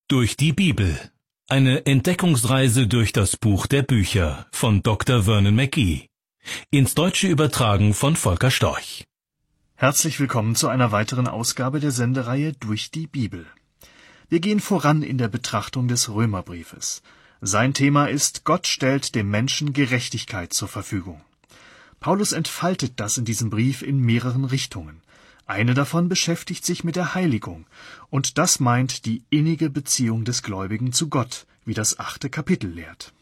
Durch die Bibel. Eine Entdeckungsreise durch das Buch der Bücher von Dr. Vernon McGee. Ins Deutsche übertragen von Volker Storch. Herzlich willkommen zu einer weiteren Ausgabe der Sendereihe Durch die Bibel. Wir gehen voran in der Betrachtung des Römerbriefes. Sein Thema ist: Gott stellt dem Menschen Gerechtigkeit zur Verfügung. Paulus entfaltet das in diesem Brief in mehreren Richtungen. Eine davon beschäftigt sich mit der Heiligung, und das meint die innige Beziehung des Gläubigen zu Gott, wie das 8. Kapitel lehrt.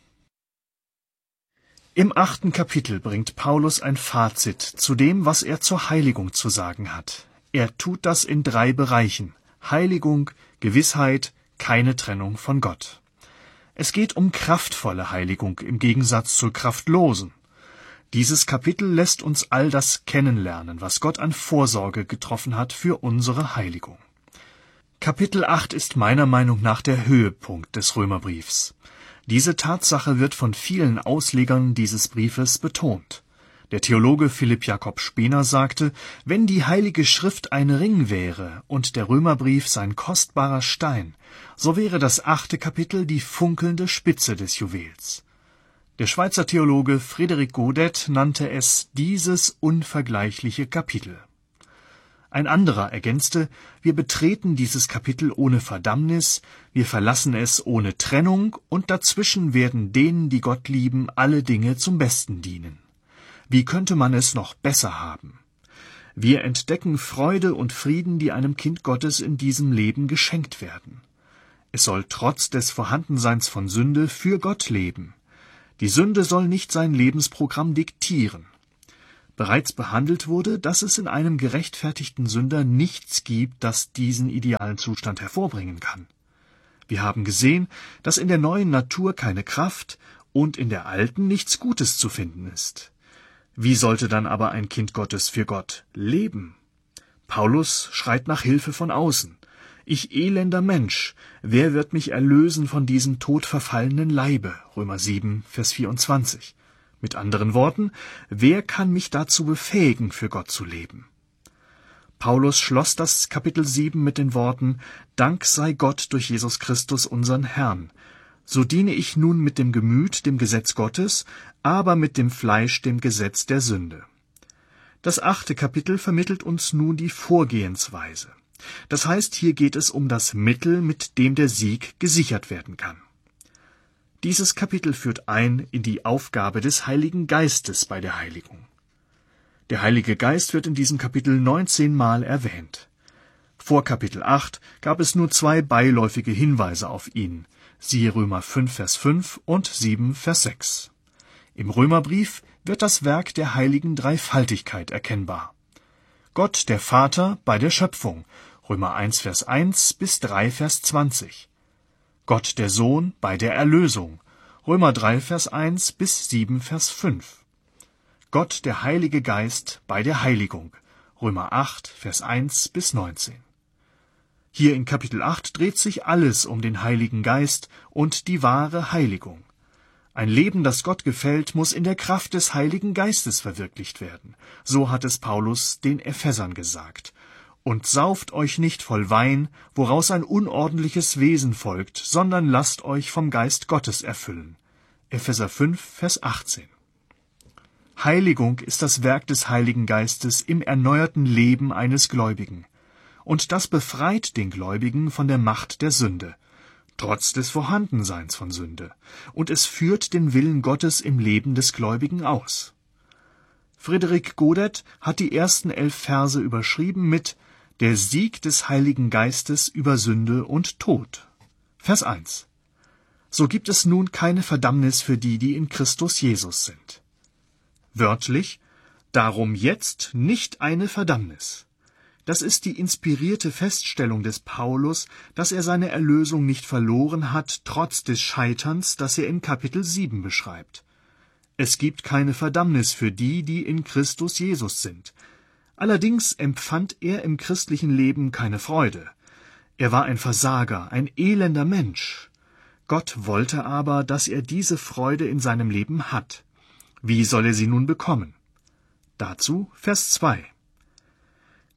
Im 8. Kapitel bringt Paulus ein Fazit zu dem, was er zur Heiligung zu sagen hat. Er tut das in 3 Bereichen: Heiligung, Gewissheit, keine Trennung von Gott. Es geht um kraftvolle Heiligung im Gegensatz zur kraftlosen. Dieses Kapitel lässt uns all das kennenlernen, was Gott an Vorsorge getroffen hat für unsere Heiligung. Kapitel 8 ist meiner Meinung nach der Höhepunkt des Römerbriefs. Diese Tatsache wird von vielen Auslegern dieses Briefes betont. Der Theologe Philipp Jakob Spener sagte: Wenn die Heilige Schrift ein Ring wäre und der Römerbrief sein kostbarer Stein, so wäre das 8. Kapitel die funkelnde Spitze des Juwels. Der Schweizer Theologe Frédéric Godet nannte es dieses unvergleichliche Kapitel. Ein anderer ergänzte: Wir betreten dieses Kapitel ohne Verdammnis, wir verlassen es ohne Trennung, und dazwischen werden denen, die Gott lieben, alle Dinge zum Besten dienen. Wie könnte man es noch besser haben? Wir entdecken Freude und Frieden, die einem Kind Gottes in diesem Leben geschenkt werden. Es soll trotz des Vorhandenseins von Sünde für Gott leben. Die Sünde soll nicht sein Lebensprogramm diktieren. Bereits behandelt wurde, dass es in einem gerechtfertigten Sünder nichts gibt, das diesen idealen Zustand hervorbringen kann. Wir haben gesehen, dass in der neuen Natur keine Kraft und in der alten nichts Gutes zu finden ist. Wie sollte dann aber ein Kind Gottes für Gott leben? Paulus schreit nach Hilfe von außen. Ich elender Mensch, wer wird mich erlösen von diesem todverfallenen Leibe? Römer 7, Vers 24. Mit anderen Worten, wer kann mich dazu befähigen, für Gott zu leben? Paulus schloss das Kapitel 7 mit den Worten: Dank sei Gott durch Jesus Christus, unseren Herrn. So diene ich nun mit dem Gemüt dem Gesetz Gottes, aber mit dem Fleisch dem Gesetz der Sünde. Das 8. Kapitel vermittelt uns nun die Vorgehensweise. Das heißt, hier geht es um das Mittel, mit dem der Sieg gesichert werden kann. Dieses Kapitel führt ein in die Aufgabe des Heiligen Geistes bei der Heiligung. Der Heilige Geist wird in diesem Kapitel 19 Mal erwähnt. Vor Kapitel 8 gab es nur 2 beiläufige Hinweise auf ihn, siehe Römer 5, Vers 5 und 7, Vers 6. Im Römerbrief wird das Werk der heiligen Dreifaltigkeit erkennbar. Gott, der Vater, bei der Schöpfung, Römer 1, Vers 1 bis 3, Vers 20. Gott, der Sohn, bei der Erlösung, Römer 3, Vers 1 bis 7, Vers 5. Gott, der Heilige Geist, bei der Heiligung, Römer 8, Vers 1 bis 19. Hier in Kapitel 8 dreht sich alles um den Heiligen Geist und die wahre Heiligung. Ein Leben, das Gott gefällt, muss in der Kraft des Heiligen Geistes verwirklicht werden. So hat es Paulus den Ephesern gesagt. Und sauft euch nicht voll Wein, woraus ein unordentliches Wesen folgt, sondern lasst euch vom Geist Gottes erfüllen. Epheser 5, Vers 18. Heiligung ist das Werk des Heiligen Geistes im erneuerten Leben eines Gläubigen. Und das befreit den Gläubigen von der Macht der Sünde, trotz des Vorhandenseins von Sünde, und es führt den Willen Gottes im Leben des Gläubigen aus. Frédéric Godet hat die ersten 11 Verse überschrieben mit Der Sieg des Heiligen Geistes über Sünde und Tod. Vers 1. So gibt es nun keine Verdammnis für die, die in Christus Jesus sind. Wörtlich: Darum jetzt nicht eine Verdammnis. Das ist die inspirierte Feststellung des Paulus, dass er seine Erlösung nicht verloren hat, trotz des Scheiterns, das er in Kapitel 7 beschreibt. Es gibt keine Verdammnis für die, die in Christus Jesus sind. Allerdings empfand er im christlichen Leben keine Freude. Er war ein Versager, ein elender Mensch. Gott wollte aber, dass er diese Freude in seinem Leben hat. Wie soll er sie nun bekommen? Dazu Vers 2.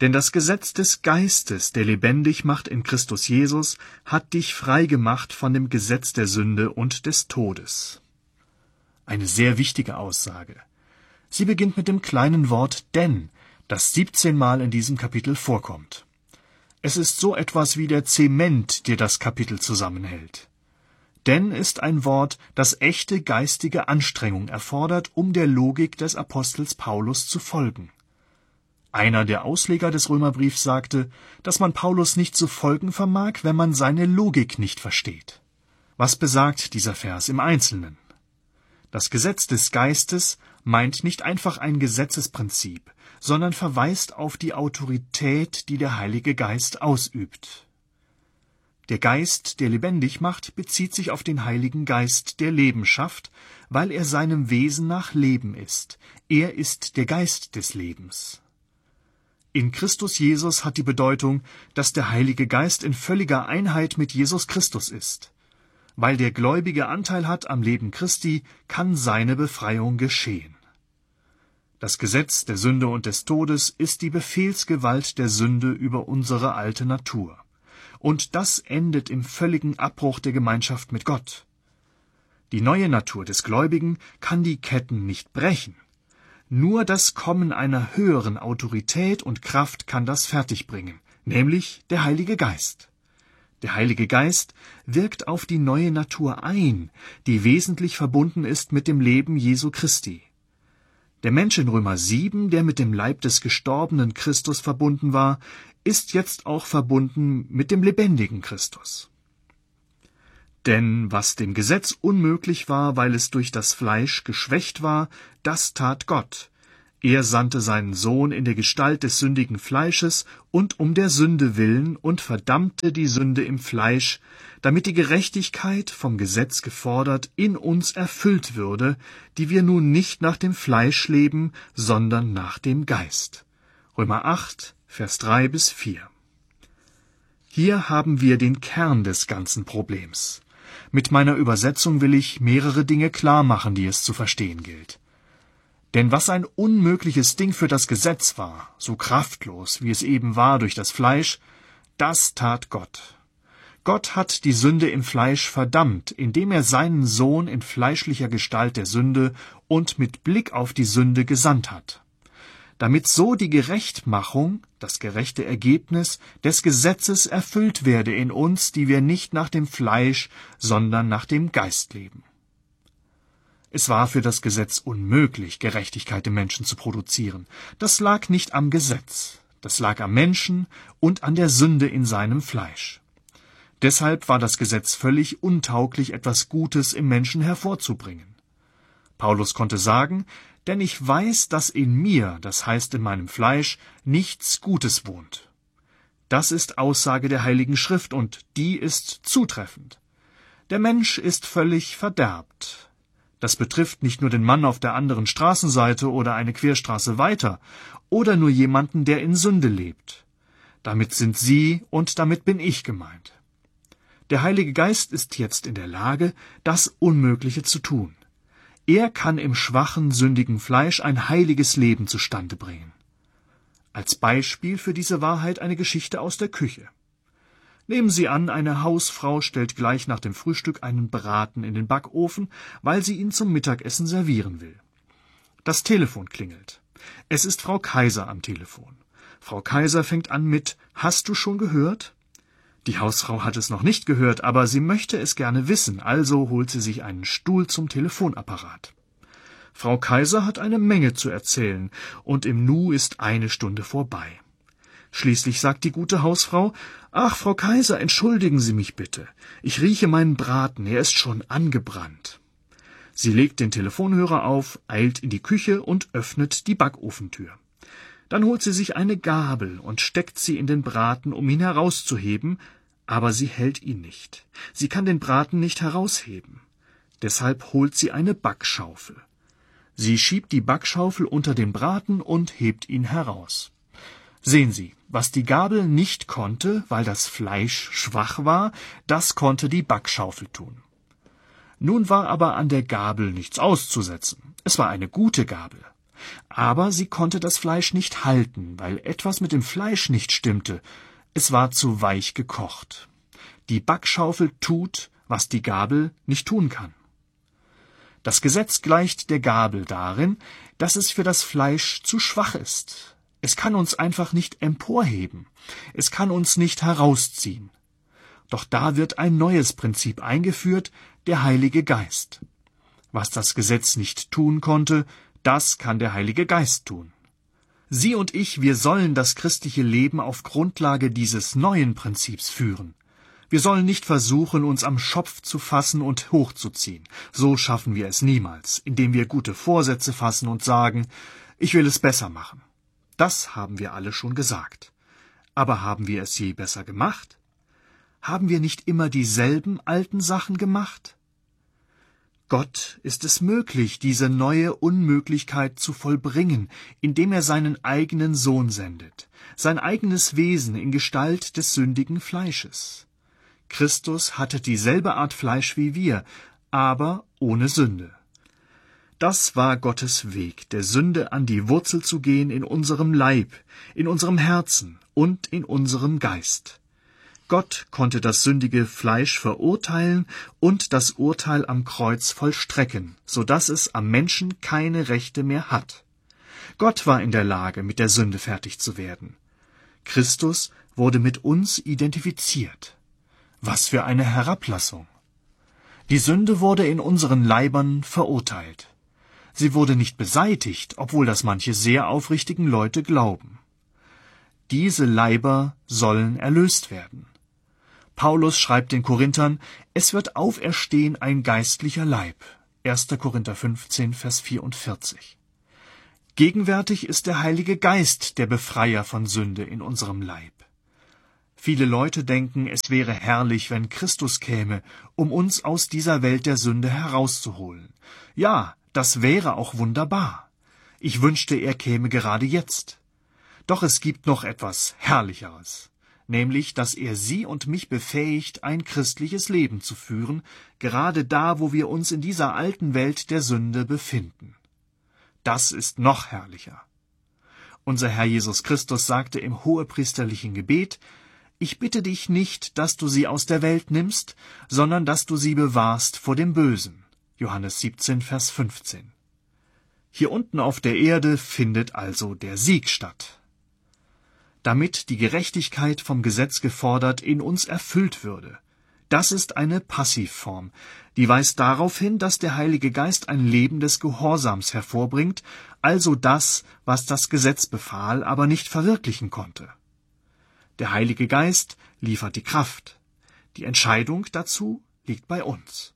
Denn das Gesetz des Geistes, der lebendig macht in Christus Jesus, hat dich frei gemacht von dem Gesetz der Sünde und des Todes. Eine sehr wichtige Aussage. Sie beginnt mit dem kleinen Wort denn, das 17 Mal in diesem Kapitel vorkommt. Es ist so etwas wie der Zement, der das Kapitel zusammenhält. Denn ist ein Wort, das echte geistige Anstrengung erfordert, um der Logik des Apostels Paulus zu folgen. Einer der Ausleger des Römerbriefs sagte, dass man Paulus nicht zu folgen vermag, wenn man seine Logik nicht versteht. Was besagt dieser Vers im Einzelnen? Das Gesetz des Geistes meint nicht einfach ein Gesetzesprinzip, sondern verweist auf die Autorität, die der Heilige Geist ausübt. Der Geist, der lebendig macht, bezieht sich auf den Heiligen Geist, der Leben schafft, weil er seinem Wesen nach Leben ist. Er ist der Geist des Lebens. In Christus Jesus hat die Bedeutung, dass der Heilige Geist in völliger Einheit mit Jesus Christus ist. Weil der Gläubige Anteil hat am Leben Christi, kann seine Befreiung geschehen. Das Gesetz der Sünde und des Todes ist die Befehlsgewalt der Sünde über unsere alte Natur. Und das endet im völligen Abbruch der Gemeinschaft mit Gott. Die neue Natur des Gläubigen kann die Ketten nicht brechen. Nur das Kommen einer höheren Autorität und Kraft kann das fertigbringen, nämlich der Heilige Geist. Der Heilige Geist wirkt auf die neue Natur ein, die wesentlich verbunden ist mit dem Leben Jesu Christi. Der Mensch in Römer 7, der mit dem Leib des gestorbenen Christus verbunden war, ist jetzt auch verbunden mit dem lebendigen Christus. Denn was dem Gesetz unmöglich war, weil es durch das Fleisch geschwächt war, das tat Gott. Er sandte seinen Sohn in der Gestalt des sündigen Fleisches und um der Sünde willen und verdammte die Sünde im Fleisch, damit die Gerechtigkeit, vom Gesetz gefordert, in uns erfüllt würde, die wir nun nicht nach dem Fleisch leben, sondern nach dem Geist. Römer 8, Vers 3-4. Hier haben wir den Kern des ganzen Problems. Mit meiner Übersetzung will ich mehrere Dinge klar machen, die es zu verstehen gilt. Denn was ein unmögliches Ding für das Gesetz war, so kraftlos, wie es eben war durch das Fleisch, das tat Gott. Gott hat die Sünde im Fleisch verdammt, indem er seinen Sohn in fleischlicher Gestalt der Sünde und mit Blick auf die Sünde gesandt hat. Damit so die Gerechtmachung, das gerechte Ergebnis des Gesetzes erfüllt werde in uns, die wir nicht nach dem Fleisch, sondern nach dem Geist leben. Es war für das Gesetz unmöglich, Gerechtigkeit im Menschen zu produzieren. Das lag nicht am Gesetz, das lag am Menschen und an der Sünde in seinem Fleisch. Deshalb war das Gesetz völlig untauglich, etwas Gutes im Menschen hervorzubringen. Paulus konnte sagen, denn ich weiß, dass in mir, das heißt in meinem Fleisch, nichts Gutes wohnt. Das ist Aussage der Heiligen Schrift und die ist zutreffend. Der Mensch ist völlig verderbt. Das betrifft nicht nur den Mann auf der anderen Straßenseite oder eine Querstraße weiter oder nur jemanden, der in Sünde lebt. Damit sind Sie und damit bin ich gemeint. Der Heilige Geist ist jetzt in der Lage, das Unmögliche zu tun. Er kann im schwachen, sündigen Fleisch ein heiliges Leben zustande bringen. Als Beispiel für diese Wahrheit eine Geschichte aus der Küche. Nehmen Sie an, eine Hausfrau stellt gleich nach dem Frühstück einen Braten in den Backofen, weil sie ihn zum Mittagessen servieren will. Das Telefon klingelt. Es ist Frau Kaiser am Telefon. Frau Kaiser fängt an mit »Hast du schon gehört?« Die Hausfrau hat es noch nicht gehört, aber sie möchte es gerne wissen, also holt sie sich einen Stuhl zum Telefonapparat. Frau Kaiser hat eine Menge zu erzählen, und im Nu ist eine Stunde vorbei. Schließlich sagt die gute Hausfrau, »Ach, Frau Kaiser, entschuldigen Sie mich bitte. Ich rieche meinen Braten, er ist schon angebrannt.« Sie legt den Telefonhörer auf, eilt in die Küche und öffnet die Backofentür. Dann holt sie sich eine Gabel und steckt sie in den Braten, um ihn herauszuheben, aber sie hält ihn nicht. Sie kann den Braten nicht herausheben. Deshalb holt sie eine Backschaufel. Sie schiebt die Backschaufel unter den Braten und hebt ihn heraus. Sehen Sie, was die Gabel nicht konnte, weil das Fleisch schwach war, das konnte die Backschaufel tun. Nun war aber an der Gabel nichts auszusetzen. Es war eine gute Gabel. Aber sie konnte das Fleisch nicht halten, weil etwas mit dem Fleisch nicht stimmte. Es war zu weich gekocht. Die Backschaufel tut, was die Gabel nicht tun kann. Das Gesetz gleicht der Gabel darin, dass es für das Fleisch zu schwach ist. Es kann uns einfach nicht emporheben. Es kann uns nicht herausziehen. Doch da wird ein neues Prinzip eingeführt, der Heilige Geist. Was das Gesetz nicht tun konnte, das kann der Heilige Geist tun. Sie und ich, wir sollen das christliche Leben auf Grundlage dieses neuen Prinzips führen. Wir sollen nicht versuchen, uns am Schopf zu fassen und hochzuziehen. So schaffen wir es niemals, indem wir gute Vorsätze fassen und sagen, ich will es besser machen. Das haben wir alle schon gesagt. Aber haben wir es je besser gemacht? Haben wir nicht immer dieselben alten Sachen gemacht? Gott ist es möglich, diese neue Unmöglichkeit zu vollbringen, indem er seinen eigenen Sohn sendet, sein eigenes Wesen in Gestalt des sündigen Fleisches. Christus hatte dieselbe Art Fleisch wie wir, aber ohne Sünde. Das war Gottes Weg, der Sünde an die Wurzel zu gehen in unserem Leib, in unserem Herzen und in unserem Geist. Gott konnte das sündige Fleisch verurteilen und das Urteil am Kreuz vollstrecken, so dass es am Menschen keine Rechte mehr hat. Gott war in der Lage, mit der Sünde fertig zu werden. Christus wurde mit uns identifiziert. Was für eine Herablassung! Die Sünde wurde in unseren Leibern verurteilt. Sie wurde nicht beseitigt, obwohl das manche sehr aufrichtigen Leute glauben. Diese Leiber sollen erlöst werden. Paulus schreibt den Korinthern, es wird auferstehen ein geistlicher Leib. 1. Korinther 15, Vers 44. Gegenwärtig ist der Heilige Geist der Befreier von Sünde in unserem Leib. Viele Leute denken, es wäre herrlich, wenn Christus käme, um uns aus dieser Welt der Sünde herauszuholen. Ja, das wäre auch wunderbar. Ich wünschte, er käme gerade jetzt. Doch es gibt noch etwas Herrlicheres. Nämlich, dass er Sie und mich befähigt, ein christliches Leben zu führen, gerade da, wo wir uns in dieser alten Welt der Sünde befinden. Das ist noch herrlicher. Unser Herr Jesus Christus sagte im hohepriesterlichen Gebet, ich bitte dich nicht, dass du sie aus der Welt nimmst, sondern dass du sie bewahrst vor dem Bösen. Johannes 17, Vers 15. Hier unten auf der Erde findet also der Sieg statt. Damit die Gerechtigkeit vom Gesetz gefordert in uns erfüllt würde. Das ist eine Passivform, die weist darauf hin, dass der Heilige Geist ein Leben des Gehorsams hervorbringt, also das, was das Gesetz befahl, aber nicht verwirklichen konnte. Der Heilige Geist liefert die Kraft. Die Entscheidung dazu liegt bei uns.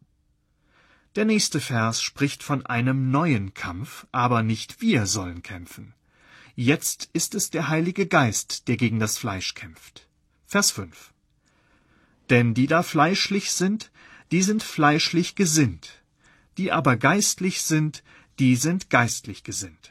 Der nächste Vers spricht von einem neuen Kampf, aber nicht wir sollen kämpfen. Jetzt ist es der Heilige Geist, der gegen das Fleisch kämpft. Vers 5. Denn die da fleischlich sind, die sind fleischlich gesinnt. Die aber geistlich sind, die sind geistlich gesinnt.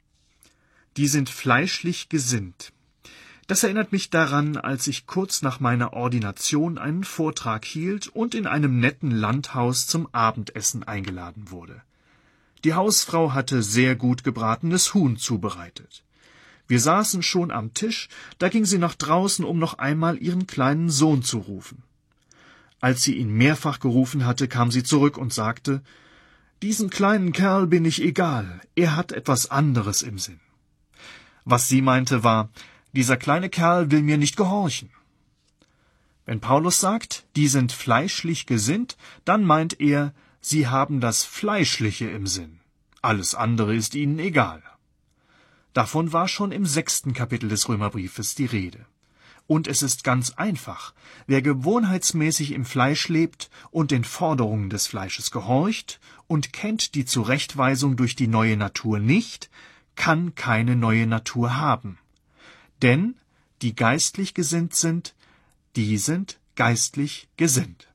Die sind fleischlich gesinnt. Das erinnert mich daran, als ich kurz nach meiner Ordination einen Vortrag hielt und in einem netten Landhaus zum Abendessen eingeladen wurde. Die Hausfrau hatte sehr gut gebratenes Huhn zubereitet. Wir saßen schon am Tisch, da ging sie nach draußen, um noch einmal ihren kleinen Sohn zu rufen. Als sie ihn mehrfach gerufen hatte, kam sie zurück und sagte, »Diesem kleinen Kerl bin ich egal, er hat etwas anderes im Sinn.« Was sie meinte war, dieser kleine Kerl will mir nicht gehorchen. Wenn Paulus sagt, die sind fleischlich gesinnt, dann meint er, sie haben das Fleischliche im Sinn. Alles andere ist ihnen egal. Davon war schon im 6. Kapitel des Römerbriefes die Rede. Und es ist ganz einfach. Wer gewohnheitsmäßig im Fleisch lebt und den Forderungen des Fleisches gehorcht und kennt die Zurechtweisung durch die neue Natur nicht, kann keine neue Natur haben. Denn die geistlich gesinnt sind, die sind geistlich gesinnt.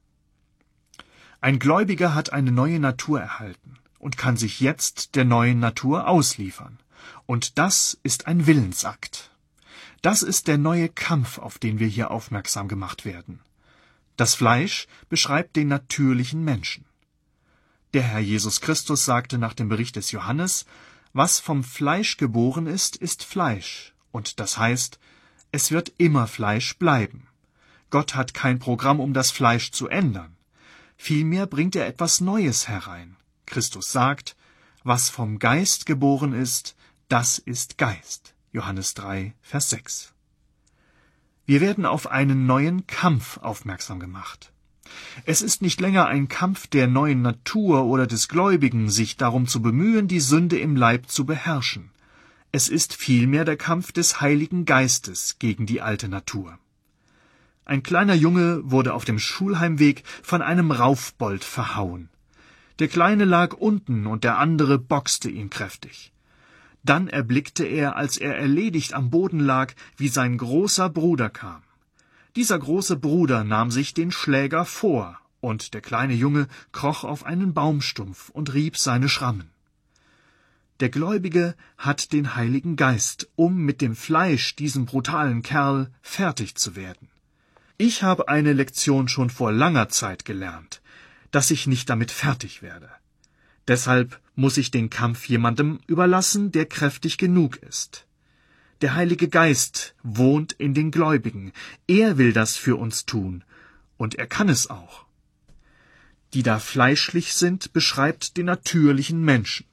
Ein Gläubiger hat eine neue Natur erhalten und kann sich jetzt der neuen Natur ausliefern. Und das ist ein Willensakt. Das ist der neue Kampf, auf den wir hier aufmerksam gemacht werden. Das Fleisch beschreibt den natürlichen Menschen. Der Herr Jesus Christus sagte nach dem Bericht des Johannes, Was vom Fleisch geboren ist, ist Fleisch, und das heißt, es wird immer Fleisch bleiben. Gott hat kein Programm, um das Fleisch zu ändern. Vielmehr bringt er etwas Neues herein. Christus sagt, was vom Geist geboren ist, das ist Geist. Johannes 3, Vers 6. Wir werden auf einen neuen Kampf aufmerksam gemacht. Es ist nicht länger ein Kampf der neuen Natur oder des Gläubigen, sich darum zu bemühen, die Sünde im Leib zu beherrschen. Es ist vielmehr der Kampf des Heiligen Geistes gegen die alte Natur. Ein kleiner Junge wurde auf dem Schulheimweg von einem Raufbold verhauen. Der Kleine lag unten und der andere boxte ihn kräftig. Dann erblickte er, als er erledigt am Boden lag, wie sein großer Bruder kam. Dieser große Bruder nahm sich den Schläger vor, und der kleine Junge kroch auf einen Baumstumpf und rieb seine Schrammen. Der Gläubige hat den Heiligen Geist, um mit dem Fleisch diesem brutalen Kerl fertig zu werden. Ich habe eine Lektion schon vor langer Zeit gelernt, dass ich nicht damit fertig werde. Deshalb muss ich den Kampf jemandem überlassen, der kräftig genug ist. Der Heilige Geist wohnt in den Gläubigen. Er will das für uns tun, und er kann es auch. Die da fleischlich sind, beschreibt den natürlichen Menschen.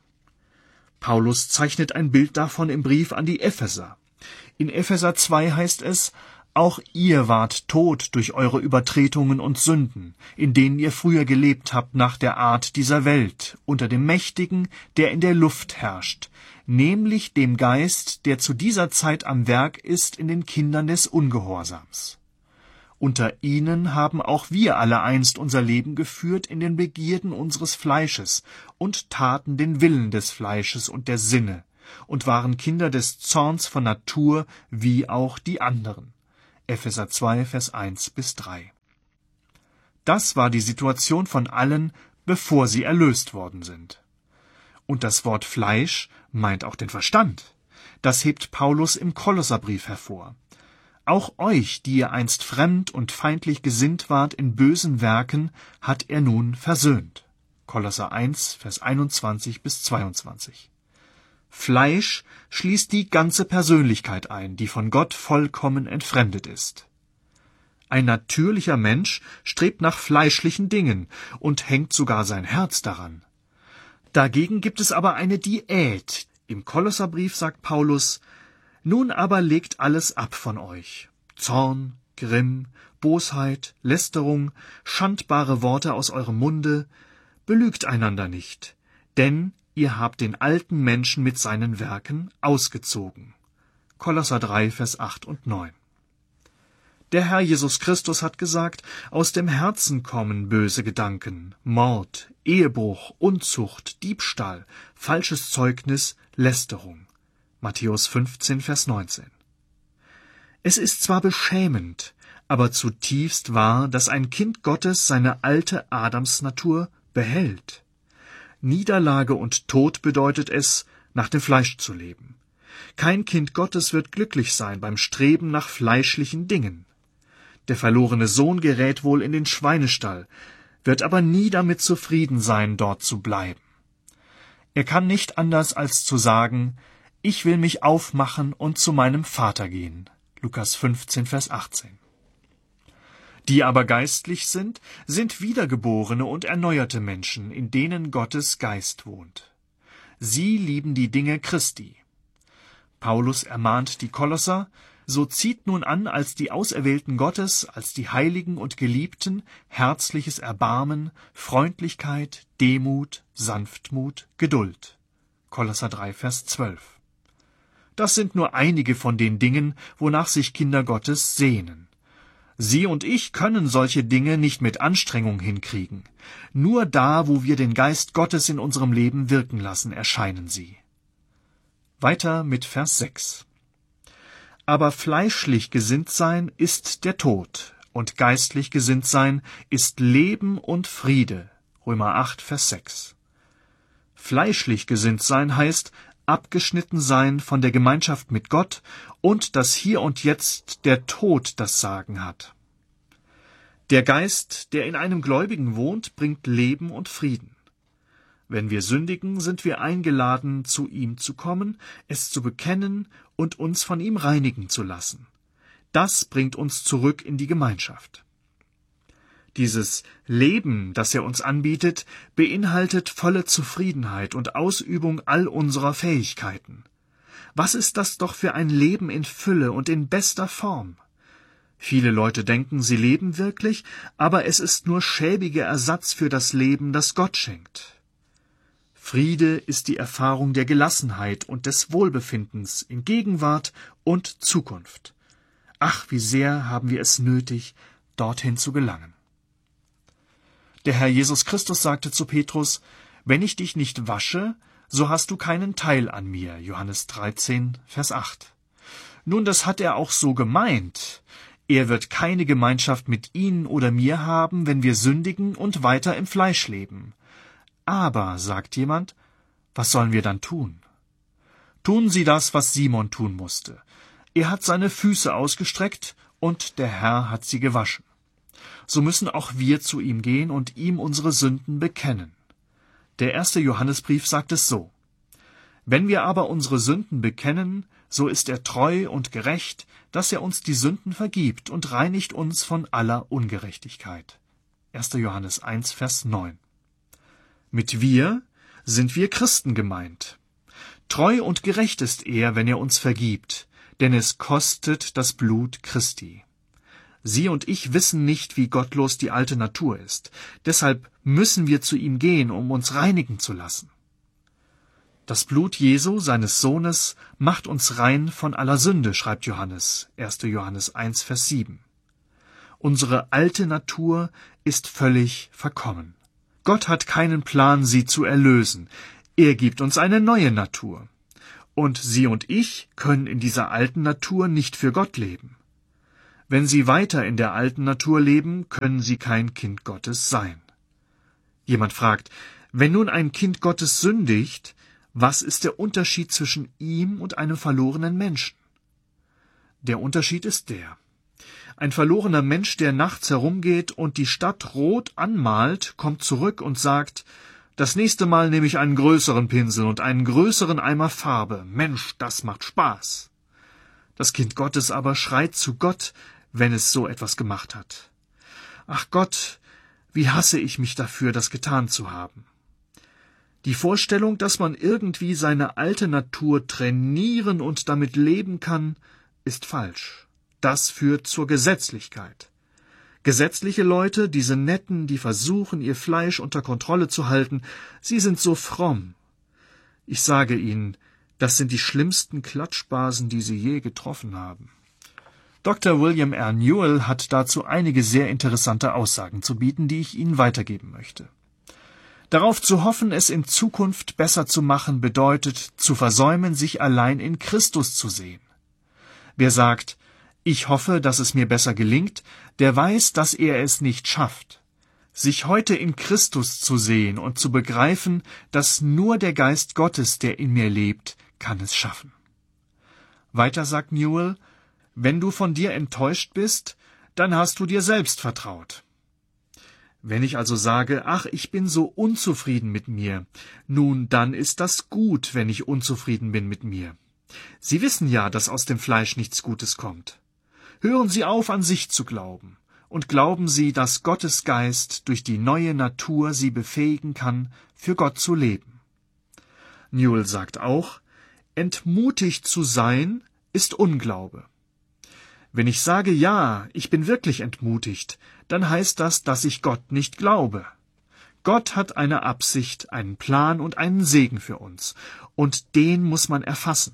Paulus zeichnet ein Bild davon im Brief an die Epheser. In Epheser 2 heißt es, auch ihr wart tot durch eure Übertretungen und Sünden, in denen ihr früher gelebt habt nach der Art dieser Welt, unter dem Mächtigen, der in der Luft herrscht, nämlich dem Geist, der zu dieser Zeit am Werk ist in den Kindern des Ungehorsams. Unter ihnen haben auch wir alle einst unser Leben geführt in den Begierden unseres Fleisches und taten den Willen des Fleisches und der Sinne und waren Kinder des Zorns von Natur wie auch die anderen. Epheser 2, Vers 1-3. Das war die Situation von allen, bevor sie erlöst worden sind. Und das Wort Fleisch meint auch den Verstand. Das hebt Paulus im Kolosserbrief hervor. Auch euch, die ihr einst fremd und feindlich gesinnt wart in bösen Werken, hat er nun versöhnt. Kolosser 1, Vers 21-22. Fleisch schließt die ganze Persönlichkeit ein, die von Gott vollkommen entfremdet ist. Ein natürlicher Mensch strebt nach fleischlichen Dingen und hängt sogar sein Herz daran. Dagegen gibt es aber eine Diät. Im Kolosserbrief sagt Paulus, nun aber legt alles ab von euch. Zorn, Grimm, Bosheit, Lästerung, schandbare Worte aus eurem Munde, belügt einander nicht, denn ihr habt den alten Menschen mit seinen Werken ausgezogen. Kolosser 3, Vers 8 und 9. Der Herr Jesus Christus hat gesagt, aus dem Herzen kommen böse Gedanken, Mord, Ehebruch, Unzucht, Diebstahl, falsches Zeugnis, Lästerung. Matthäus 15, Vers 19. Es ist zwar beschämend, aber zutiefst wahr, dass ein Kind Gottes seine alte Adamsnatur behält. Niederlage und Tod bedeutet es, nach dem Fleisch zu leben. Kein Kind Gottes wird glücklich sein beim Streben nach fleischlichen Dingen. Der verlorene Sohn gerät wohl in den Schweinestall, wird aber nie damit zufrieden sein, dort zu bleiben. Er kann nicht anders als zu sagen, ich will mich aufmachen und zu meinem Vater gehen. Lukas 15, Vers 18. Die aber geistlich sind, sind wiedergeborene und erneuerte Menschen, in denen Gottes Geist wohnt. Sie lieben die Dinge Christi. Paulus ermahnt die Kolosser, so zieht nun an als die Auserwählten Gottes, als die Heiligen und Geliebten, herzliches Erbarmen, Freundlichkeit, Demut, Sanftmut, Geduld. Kolosser 3, Vers 12. Das sind nur einige von den Dingen, wonach sich Kinder Gottes sehnen. Sie und ich können solche Dinge nicht mit Anstrengung hinkriegen. Nur da, wo wir den Geist Gottes in unserem Leben wirken lassen, erscheinen sie. Weiter mit Vers 6. Aber fleischlich gesinnt sein ist der Tod, und geistlich gesinnt sein ist Leben und Friede. Römer 8, Vers 6. Fleischlich gesinnt sein heißt, abgeschnitten sein von der Gemeinschaft mit Gott und dass hier und jetzt der Tod das Sagen hat. Der Geist, der in einem Gläubigen wohnt, bringt Leben und Frieden. Wenn wir sündigen, sind wir eingeladen, zu ihm zu kommen, es zu bekennen und uns von ihm reinigen zu lassen. Das bringt uns zurück in die Gemeinschaft. Dieses Leben, das er uns anbietet, beinhaltet volle Zufriedenheit und Ausübung all unserer Fähigkeiten. Was ist das doch für ein Leben in Fülle und in bester Form? Viele Leute denken, sie leben wirklich, aber es ist nur schäbiger Ersatz für das Leben, das Gott schenkt. Friede ist die Erfahrung der Gelassenheit und des Wohlbefindens in Gegenwart und Zukunft. Ach, wie sehr haben wir es nötig, dorthin zu gelangen. Der Herr Jesus Christus sagte zu Petrus, »Wenn ich dich nicht wasche, so hast du keinen Teil an mir«, Johannes 13, Vers 8. Nun, das hat er auch so gemeint. Er wird keine Gemeinschaft mit Ihnen oder mir haben, wenn wir sündigen und weiter im Fleisch leben. Aber, sagt jemand, was sollen wir dann tun? Tun Sie das, was Simon tun musste. Er hat seine Füße ausgestreckt und der Herr hat sie gewaschen. So müssen auch wir zu ihm gehen und ihm unsere Sünden bekennen. Der 1. Johannesbrief sagt es so: Wenn wir aber unsere Sünden bekennen, so ist er treu und gerecht, dass er uns die Sünden vergibt und reinigt uns von aller Ungerechtigkeit. 1. Johannes 1, Vers 9. Mit wir sind wir Christen gemeint. Treu und gerecht ist er, wenn er uns vergibt, denn es kostet das Blut Christi. Sie und ich wissen nicht, wie gottlos die alte Natur ist. Deshalb müssen wir zu ihm gehen, um uns reinigen zu lassen. Das Blut Jesu, seines Sohnes, macht uns rein von aller Sünde, schreibt Johannes, 1. Johannes 1, Vers 7. Unsere alte Natur ist völlig verkommen. Gott hat keinen Plan, sie zu erlösen. Er gibt uns eine neue Natur. Und Sie und ich können in dieser alten Natur nicht für Gott leben. Wenn Sie weiter in der alten Natur leben, können Sie kein Kind Gottes sein. Jemand fragt, wenn nun ein Kind Gottes sündigt, was ist der Unterschied zwischen ihm und einem verlorenen Menschen? Der Unterschied ist der: Ein verlorener Mensch, der nachts herumgeht und die Stadt rot anmalt, kommt zurück und sagt, das nächste Mal nehme ich einen größeren Pinsel und einen größeren Eimer Farbe. Mensch, das macht Spaß. Das Kind Gottes aber schreit zu Gott, wenn es so etwas gemacht hat. Ach Gott, wie hasse ich mich dafür, das getan zu haben. Die Vorstellung, dass man irgendwie seine alte Natur trainieren und damit leben kann, ist falsch. Das führt zur Gesetzlichkeit. Gesetzliche Leute, diese Netten, die versuchen, ihr Fleisch unter Kontrolle zu halten, sie sind so fromm. Ich sage Ihnen, das sind die schlimmsten Klatschbasen, die Sie je getroffen haben. Dr. William R. Newell hat dazu einige sehr interessante Aussagen zu bieten, die ich Ihnen weitergeben möchte. Darauf zu hoffen, es in Zukunft besser zu machen, bedeutet, zu versäumen, sich allein in Christus zu sehen. Wer sagt, ich hoffe, dass es mir besser gelingt, der weiß, dass er es nicht schafft. Sich heute in Christus zu sehen und zu begreifen, dass nur der Geist Gottes, der in mir lebt, kann es schaffen. Weiter sagt Newell, wenn du von dir enttäuscht bist, dann hast du dir selbst vertraut. Wenn ich also sage, ach, ich bin so unzufrieden mit mir, nun, dann ist das gut, wenn ich unzufrieden bin mit mir. Sie wissen ja, dass aus dem Fleisch nichts Gutes kommt. Hören Sie auf, an sich zu glauben, und glauben Sie, dass Gottes Geist durch die neue Natur Sie befähigen kann, für Gott zu leben. Newell sagt auch, entmutigt zu sein ist Unglaube. Wenn ich sage, ja, ich bin wirklich entmutigt, dann heißt das, dass ich Gott nicht glaube. Gott hat eine Absicht, einen Plan und einen Segen für uns, und den muss man erfassen.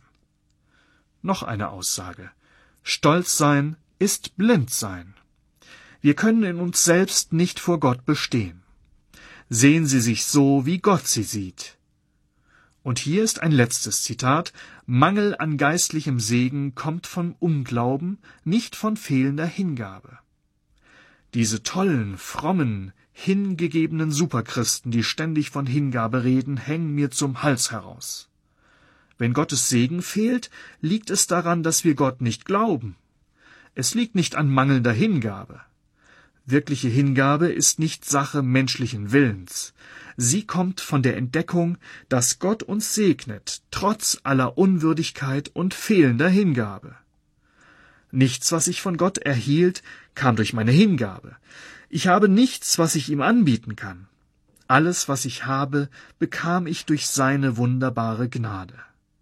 Noch eine Aussage: Stolz sein ist blind sein. Wir können in uns selbst nicht vor Gott bestehen. Sehen Sie sich so, wie Gott Sie sieht. Und hier ist ein letztes Zitat: Mangel an geistlichem Segen kommt vom Unglauben, nicht von fehlender Hingabe. Diese tollen, frommen, hingegebenen Superchristen, die ständig von Hingabe reden, hängen mir zum Hals heraus. Wenn Gottes Segen fehlt, liegt es daran, dass wir Gott nicht glauben. Es liegt nicht an mangelnder Hingabe. Wirkliche Hingabe ist nicht Sache menschlichen Willens. Sie kommt von der Entdeckung, dass Gott uns segnet, trotz aller Unwürdigkeit und fehlender Hingabe. Nichts, was ich von Gott erhielt, kam durch meine Hingabe. Ich habe nichts, was ich ihm anbieten kann. Alles, was ich habe, bekam ich durch seine wunderbare Gnade.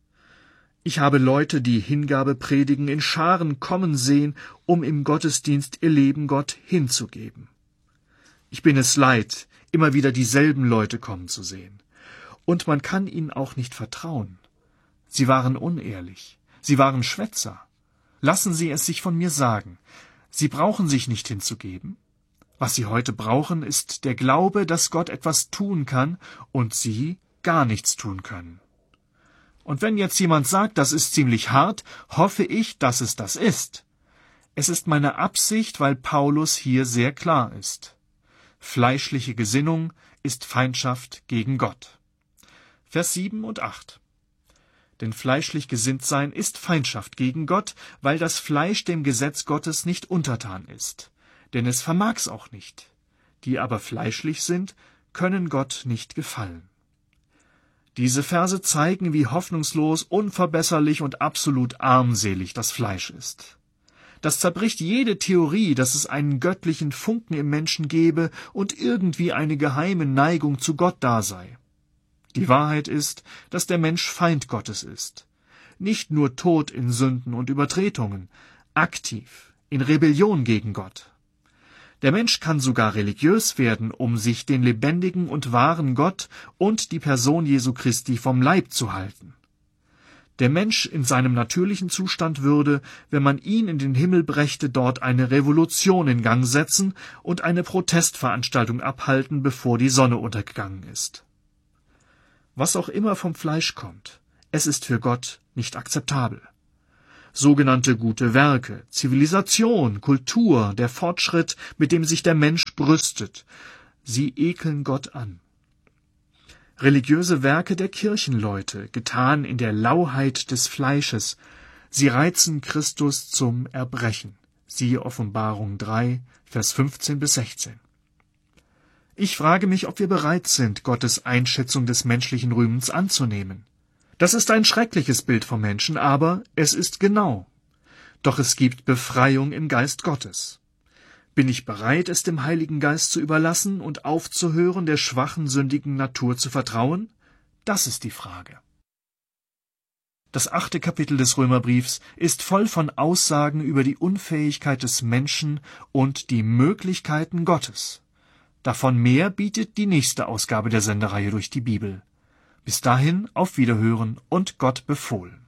Ich habe Leute, die Hingabe predigen, in Scharen kommen sehen, um im Gottesdienst ihr Leben Gott hinzugeben. Ich bin es leid, immer wieder dieselben Leute kommen zu sehen. Und man kann ihnen auch nicht vertrauen. Sie waren unehrlich. Sie waren Schwätzer. Lassen Sie es sich von mir sagen. Sie brauchen sich nicht hinzugeben. Was Sie heute brauchen, ist der Glaube, dass Gott etwas tun kann und Sie gar nichts tun können. Und wenn jetzt jemand sagt, das ist ziemlich hart, hoffe ich, dass es das ist. Es ist meine Absicht, weil Paulus hier sehr klar ist. Fleischliche Gesinnung ist Feindschaft gegen Gott. Vers 7 und 8. Denn fleischlich gesinnt sein ist Feindschaft gegen Gott, weil das Fleisch dem Gesetz Gottes nicht untertan ist. Denn es vermag's auch nicht. Die aber fleischlich sind, können Gott nicht gefallen. Diese Verse zeigen, wie hoffnungslos, unverbesserlich und absolut armselig das Fleisch ist. Das zerbricht jede Theorie, dass es einen göttlichen Funken im Menschen gebe und irgendwie eine geheime Neigung zu Gott da sei. Die Wahrheit ist, dass der Mensch Feind Gottes ist. Nicht nur tot in Sünden und Übertretungen, aktiv, in Rebellion gegen Gott. Der Mensch kann sogar religiös werden, um sich den lebendigen und wahren Gott und die Person Jesu Christi vom Leib zu halten. Der Mensch in seinem natürlichen Zustand würde, wenn man ihn in den Himmel brächte, dort eine Revolution in Gang setzen und eine Protestveranstaltung abhalten, bevor die Sonne untergegangen ist. Was auch immer vom Fleisch kommt, es ist für Gott nicht akzeptabel. Sogenannte gute Werke, Zivilisation, Kultur, der Fortschritt, mit dem sich der Mensch brüstet, sie ekeln Gott an. Religiöse Werke der Kirchenleute, getan in der Lauheit des Fleisches, sie reizen Christus zum Erbrechen. Siehe Offenbarung 3, Vers 15 bis 16. Ich frage mich, ob wir bereit sind, Gottes Einschätzung des menschlichen Rühmens anzunehmen. Das ist ein schreckliches Bild vom Menschen, aber es ist genau. Doch es gibt Befreiung im Geist Gottes. Bin ich bereit, es dem Heiligen Geist zu überlassen und aufzuhören, der schwachen, sündigen Natur zu vertrauen? Das ist die Frage. Das 8. Kapitel des Römerbriefs ist voll von Aussagen über die Unfähigkeit des Menschen und die Möglichkeiten Gottes. Davon mehr bietet die nächste Ausgabe der Sendereihe durch die Bibel. Bis dahin auf Wiederhören und Gott befohlen.